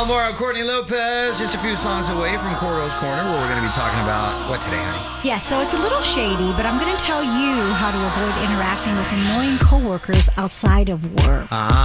Almora, Courtney Lopez, just a few songs away from Coro's Corner, where we're going to be talking about what today, honey? Yeah, so it's a little shady, but I'm going to tell you how to avoid interacting with annoying coworkers outside of work.